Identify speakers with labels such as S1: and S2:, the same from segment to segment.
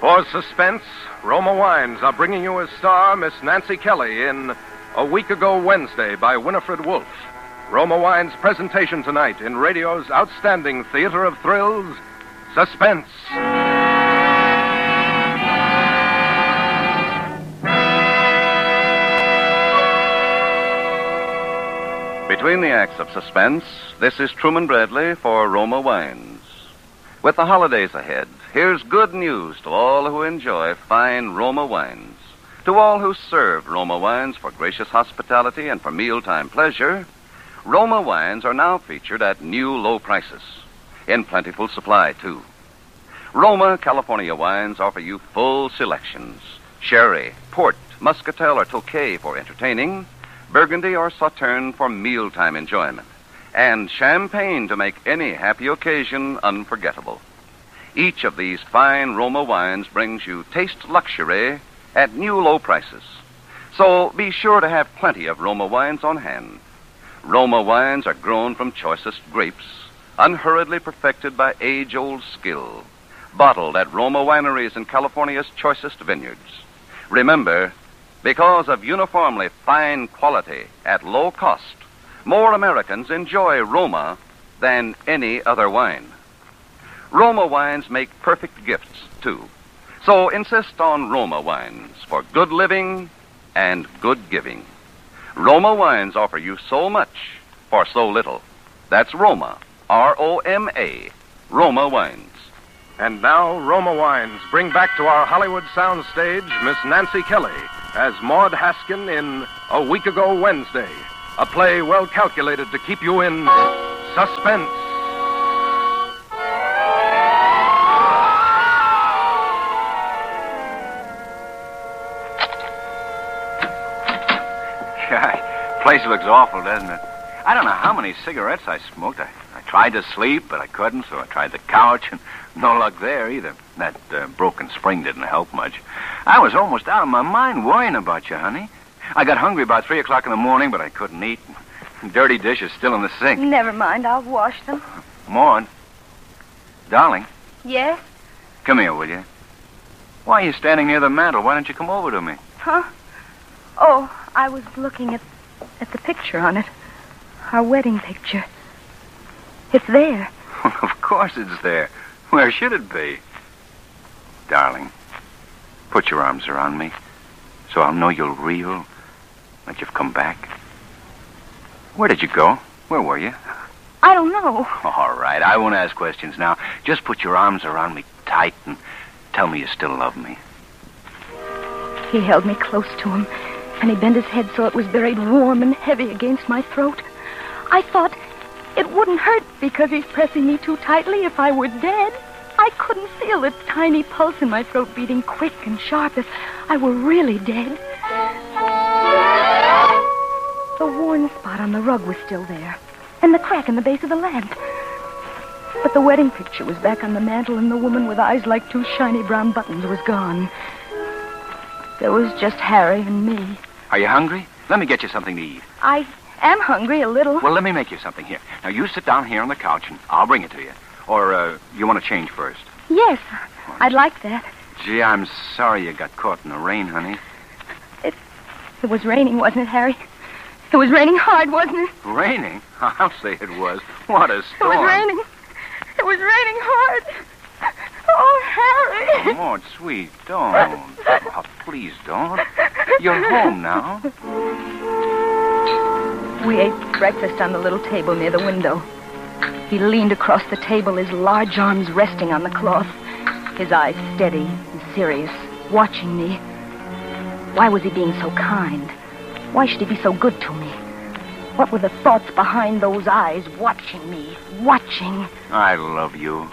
S1: For suspense, Roma Wines are bringing you as star Miss Nancy Kelly in A Week Ago Wednesday by Winifred Wolfe. Roma Wines' presentation tonight in radio's outstanding theater of thrills, Suspense.
S2: Between the acts of Suspense, this is Truman Bradley for Roma Wines. With the holidays ahead, here's good news to all who enjoy fine Roma wines. To all who serve Roma wines for gracious hospitality and for mealtime pleasure, Roma wines are now featured at new low prices. In plentiful supply, too. Roma California wines offer you full selections. Sherry, port, muscatel, or Tokay for entertaining, Burgundy or Sauterne for mealtime enjoyment, and champagne to make any happy occasion unforgettable. Each of these fine Roma wines brings you taste luxury at new low prices. So be sure to have plenty of Roma wines on hand. Roma wines are grown from choicest grapes, unhurriedly perfected by age-old skill, bottled at Roma wineries in California's choicest vineyards. Remember, because of uniformly fine quality at low cost, more Americans enjoy Roma than any other wine. Roma wines make perfect gifts, too. So insist on Roma wines for good living and good giving. Roma wines offer you so much for so little. That's Roma, R-O-M-A, Roma wines.
S1: And now, Roma Wines bring back to our Hollywood soundstage Miss Nancy Kelly as Maud Haskin in A Week Ago Wednesday, a play well calculated to keep you in suspense.
S3: God, place looks awful, doesn't it? I don't know how many cigarettes I smoked. I tried to sleep, but I couldn't, so I tried the couch, and no luck there either. That broken spring didn't help much. I was almost out of my mind worrying about you, honey. I got hungry about 3 o'clock in the morning, but I couldn't eat. Dirty dishes still in the sink.
S4: Never mind, I'll wash them.
S3: Maud. Darling.
S4: Yes?
S3: Come here, will you? Why are you standing near the mantel? Why don't you come over to me?
S4: Huh? Oh, I was looking at the picture on it. Our wedding picture. It's there.
S3: Of course it's there. Where should it be? Darling, put your arms around me so I'll know you're real, that you've come back. Where did you go? Where were you?
S4: I don't know.
S3: All right, I won't ask questions now. Just put your arms around me tight and tell me you still love me.
S4: He held me close to him, and he bent his head so it was buried warm and heavy against my throat. I thought it wouldn't hurt because he's pressing me too tightly if I were dead. I couldn't feel the tiny pulse in my throat beating quick and sharp if I were really dead. The worn spot on the rug was still there, and the crack in the base of the lamp. But the wedding picture was back on the mantel, and the woman with eyes like two shiny brown buttons was gone. There was just Harry and me.
S3: Are you hungry? Let me get you something to eat.
S4: I am hungry a little.
S3: Well, let me make you something here. Now, you sit down here on the couch, and I'll bring it to you. Or, you want to change first?
S4: Yes, I'd like that.
S3: Gee, I'm sorry you got caught in the rain, honey.
S4: It was raining, wasn't it, Harry? It was raining hard, wasn't it?
S3: Raining? I'll say it was. What a storm.
S4: It was raining. It was raining hard. Oh, Harry.
S3: Oh, Maud, sweet, don't. Oh, please don't. You're home now.
S4: We ate breakfast on the little table near the window. He leaned across the table, his large arms resting on the cloth, his eyes steady and serious, watching me. Why was he being so kind? Why should he be so good to me? What were the thoughts behind those eyes, watching me, watching?
S3: I love you.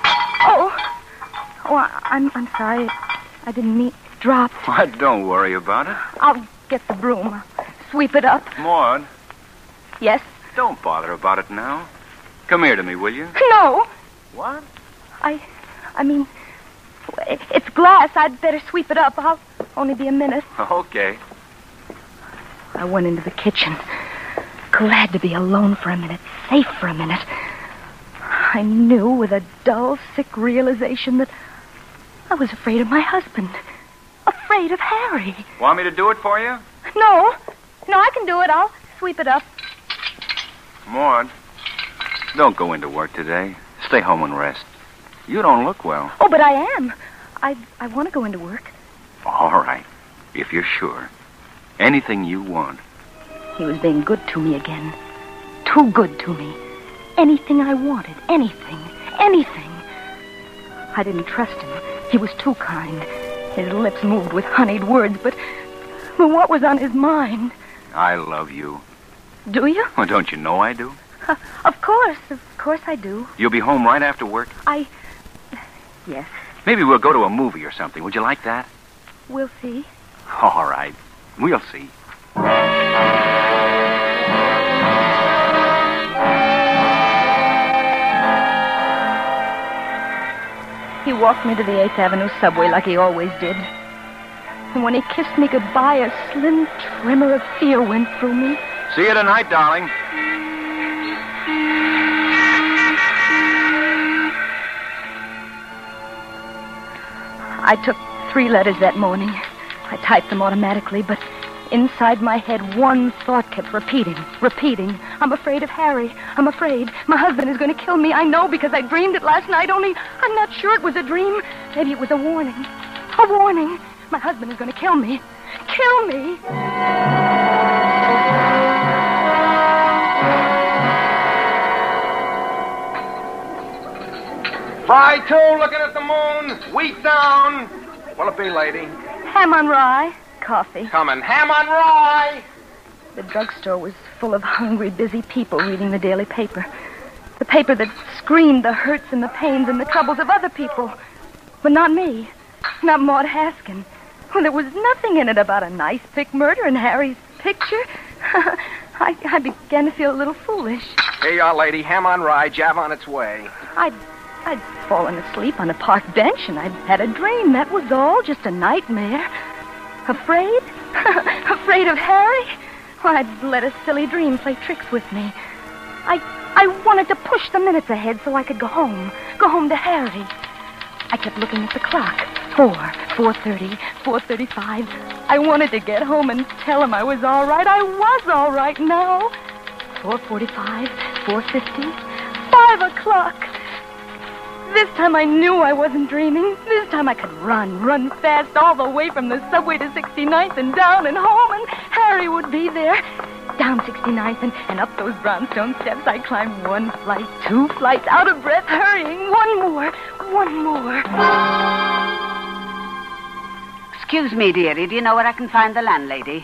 S4: I'm sorry. I didn't mean it dropped.
S3: What? Don't worry about it.
S4: I'll get the broom. Sweep it up.
S3: Maud.
S4: Yes?
S3: Don't bother about it now. Come here to me, will you?
S4: No.
S3: What?
S4: I mean, it's glass. I'd better sweep it up. I'll only be a minute.
S3: Okay.
S4: I went into the kitchen, glad to be alone for a minute, safe for a minute. I knew with a dull, sick realization that I was afraid of my husband. Afraid of Harry.
S3: Want me to do it for you?
S4: No, I can do it. I'll sweep it up.
S3: Maud, don't go into work today. Stay home and rest. You don't look well.
S4: Oh, but I am. I want to go into work.
S3: All right, if you're sure. Anything you want.
S4: He was being good to me again. Too good to me. Anything I wanted. Anything. I didn't trust him. He was too kind. His lips moved with honeyed words, but what was on his mind?
S3: I love you.
S4: Do you?
S3: Well, don't you know I do?
S4: Of course I do.
S3: You'll be home right after work?
S4: Yes.
S3: Maybe we'll go to a movie or something. Would you like that?
S4: We'll see.
S3: All right. We'll see.
S4: He walked me to the 8th Avenue subway like he always did. And when he kissed me goodbye, a slim tremor of fear went through me.
S3: See you tonight, darling.
S4: I took 3 letters that morning. I typed them automatically, but inside my head, one thought kept repeating. I'm afraid of Harry. I'm afraid. My husband is going to kill me. I know because I dreamed it last night, only I'm not sure it was a dream. Maybe it was a warning. A warning. My husband is going to kill me. Kill me.
S1: Fry 2, looking at the moon. Wheat down. What'll it be, lady?
S4: Ham on rye. Coffee.
S1: Coming. Ham on rye.
S4: The drugstore was full of hungry, busy people reading the daily paper. The paper that screamed the hurts and the pains and the troubles of other people. But not me. Not Maud Haskin. Well, there was nothing in it about a nice pick murder in Harry's picture. I began to feel a little foolish.
S1: Here you are, lady. Ham on rye. Jav on its way.
S4: I'd fallen asleep on a park bench, and I'd had a dream. That was all. Just a nightmare. Afraid? Afraid of Harry? Well, I'd let a silly dream play tricks with me. I wanted to push the minutes ahead so I could go home. Go home to Harry. I kept looking at the clock. 4:30, 4:35. I wanted to get home and tell him I was all right. I was all right now. 4:45, 4:50, 5 o'clock. This time I knew I wasn't dreaming. This time I could run fast all the way from the subway to 69th and down and home, and Harry would be there. Down 69th and up those brownstone steps, I climbed 1 flight, 2 flights, out of breath, hurrying. One more.
S5: Excuse me, dearie. Do you know where I can find the landlady?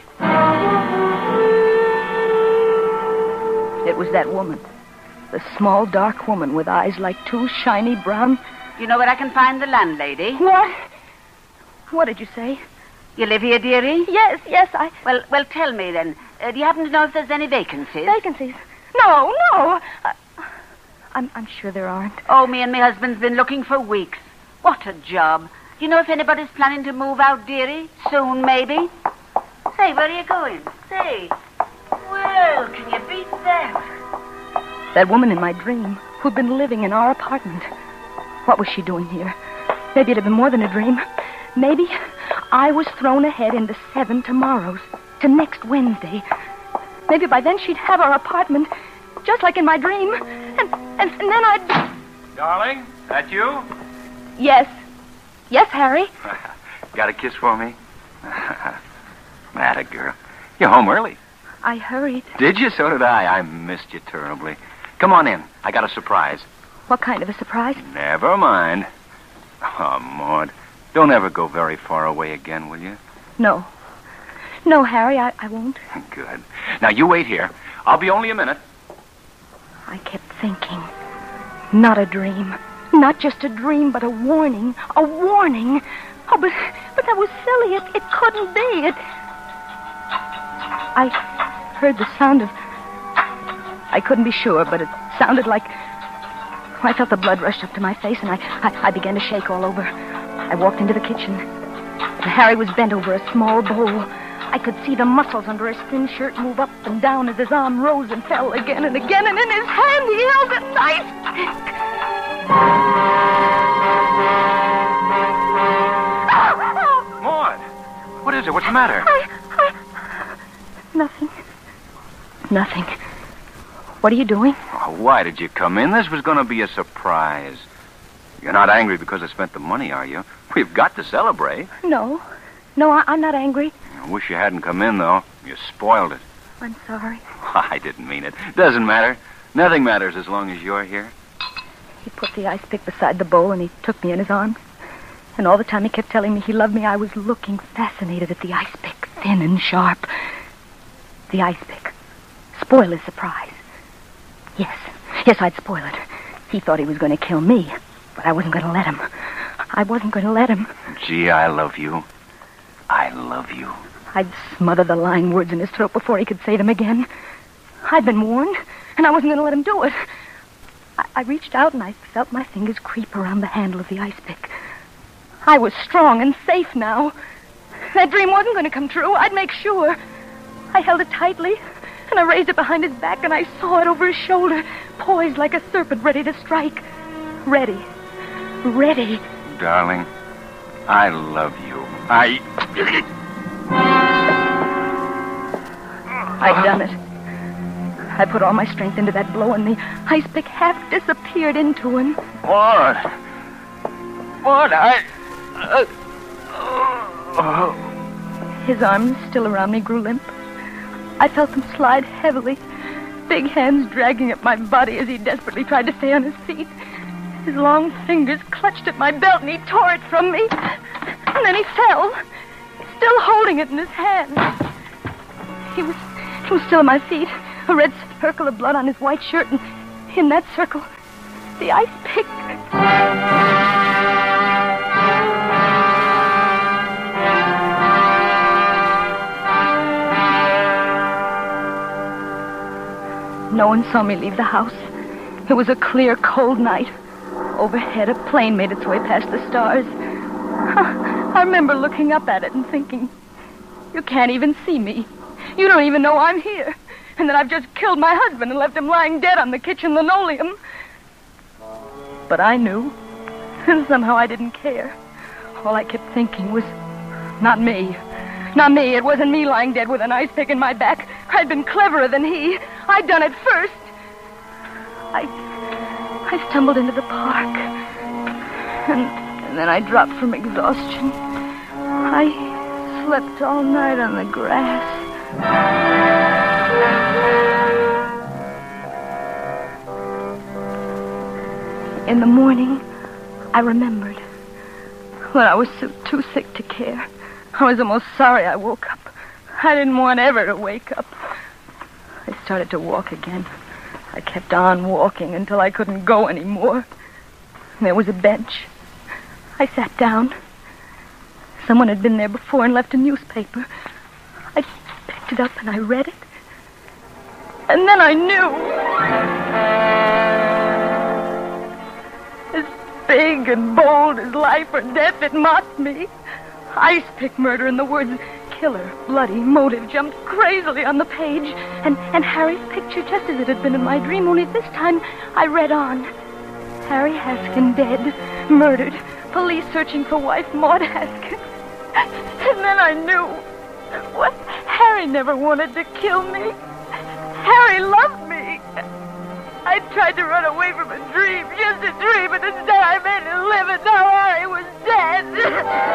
S4: It was that woman. The small, dark woman with eyes like 2 shiny brown...
S5: You know where I can find the landlady?
S4: What? What did you say?
S5: You live here, dearie?
S4: Yes, I...
S5: Well, tell me then. Do you happen to know if there's any vacancies?
S4: Vacancies? No. I'm sure there aren't.
S5: Oh, me and my husband's been looking for weeks. What a job. Do you know if anybody's planning to move out, dearie? Soon, maybe? Say, where are you going? Say. Well, can you beat that?
S4: That woman in my dream, who'd been living in our apartment. What was she doing here? Maybe it had been more than a dream. Maybe I was thrown ahead into 7 tomorrows, to next Wednesday. Maybe by then she'd have our apartment, just like in my dream. And then I'd...
S3: Darling, that you?
S4: Yes, Harry.
S3: Got a kiss for me? Atta girl. You're home early.
S4: I hurried.
S3: Did you? So did I. I missed you terribly. Come on in. I got a surprise.
S4: What kind of a surprise?
S3: Never mind. Oh, Maud, don't ever go very far away again, will you?
S4: No, Harry, I won't.
S3: Good. Now, you wait here. I'll be only a minute.
S4: I kept thinking. Not a dream. Not just a dream, but a warning. A warning. Oh, but that was silly. It couldn't be. I heard the sound of... I couldn't be sure, but it sounded like... I felt the blood rush up to my face, and I began to shake all over. I walked into the kitchen. Harry was bent over a small bowl. I could see the muscles under his thin shirt move up and down as his arm rose and fell again and again, and in his hand he held a knife.
S3: it? What's the matter?
S4: Nothing. Nothing. What are you doing?
S3: Oh, why did you come in? This was going to be a surprise. You're not angry because I spent the money, are you? We've got to celebrate.
S4: No, I'm not angry.
S3: I wish you hadn't come in, though. You spoiled it.
S4: I'm sorry.
S3: I didn't mean it. Doesn't matter. Nothing matters as long as you're here.
S4: He put the ice pick beside the bowl and he took me in his arms. And all the time he kept telling me he loved me, I was looking fascinated at the ice pick, thin and sharp. The ice pick. Spoil his surprise. Yes, I'd spoil it. He thought he was going to kill me, but I wasn't going to let him. I wasn't going to let him.
S3: Gee, I love you. I love you.
S4: I'd smother the lying words in his throat before he could say them again. I'd been warned, and I wasn't going to let him do it. I reached out and I felt my fingers creep around the handle of the ice pick. I was strong and safe now. That dream wasn't going to come true. I'd make sure. I held it tightly, and I raised it behind his back, and I saw it over his shoulder, poised like a serpent ready to strike. Ready.
S3: Darling, I love you.
S4: I'd done it. I put all my strength into that blow, and the ice pick half disappeared into him.
S3: What?
S4: His arms, still around me, grew limp. I felt them slide heavily, big hands dragging at my body as he desperately tried to stay on his feet. His long fingers clutched at my belt, and he tore it from me. And then he fell, still holding it in his hand. He was still at my feet, a red circle of blood on his white shirt, and in that circle, the ice pick. No one saw me leave the house. It was a clear, cold night. Overhead, a plane made its way past the stars. I remember looking up at it and thinking, you can't even see me. You don't even know I'm here. And that I've just killed my husband and left him lying dead on the kitchen linoleum. But I knew. And somehow I didn't care. All I kept thinking was, not me. Not me. It wasn't me lying dead with an ice pick in my back. I'd been cleverer than he. I'd done it first. I stumbled into the park. And then I dropped from exhaustion. I slept all night on the grass. In the morning, I remembered. When I was too sick to care. I was almost sorry I woke up. I didn't want ever to wake up. I started to walk again. I kept on walking until I couldn't go anymore. There was a bench. I sat down. Someone had been there before and left a newspaper. I picked it up and I read it. And then I knew. As big and bold as life or death, it mocked me. Ice pick murder, and the words killer, bloody, motive jumped crazily on the page. And Harry's picture, just as it had been in my dream, only this time I read on. Harry Haskin dead, murdered, police searching for wife Maud Haskin. And then I knew. What? Harry never wanted to kill me. Harry loved me. I tried to run away from a dream, just a dream, and instead I made it live, and now Harry was dead.